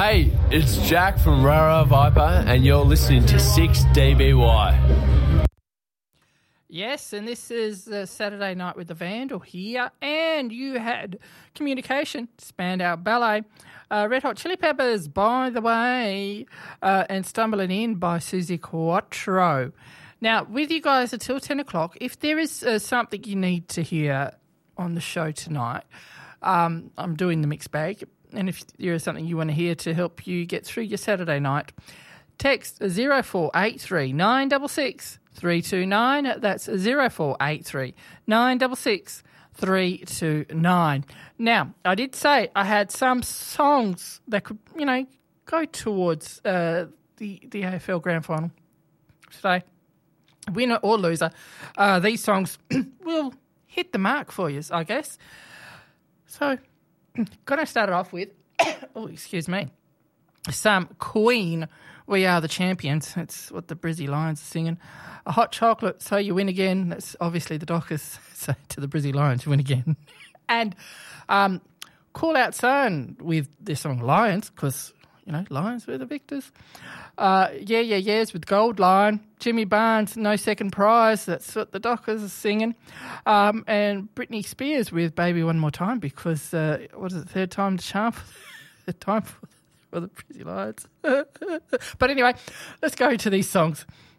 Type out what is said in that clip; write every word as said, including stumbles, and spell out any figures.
Hey, it's Jack from Rara Viper, and you're listening to six D B Y. Yes, and this is uh, Saturday Night with the Vandal here, and you had Communication, Spandau Ballet, uh, Red Hot Chili Peppers, by the way, uh, and Stumbling In by Susie Quattro. Now, with you guys until ten o'clock, if there is uh, something you need to hear on the show tonight, um, I'm doing the mixed bag, and if there is something you want to hear to help you get through your Saturday night, text zero four eight three nine six six three two nine. That's zero four eight three nine six six three two nine. Now, I did say I had some songs that could, you know, go towards uh, the, the A F L Grand Final today. Winner or loser, uh, these songs will hit the mark for you, I guess. So, gonna start it off with, oh, excuse me, some Queen, We Are the Champions. That's what the Brizzy Lions are singing. A Hot Chocolate, So You Win Again. That's obviously the Dockers say to the Brizzy Lions, you win again. And um, Call Out Son with their song Lions, because, you know, Lions were the victors. Uh, yeah, yeah, yeahs with Gold Line. Jimmy Barnes, No Second Prize. That's what the Dockers are singing. Um, and Britney Spears with Baby One More Time, because, uh, what is it, third time to charm? Third time for, for the Brizzy Lions. But anyway, let's go to these songs.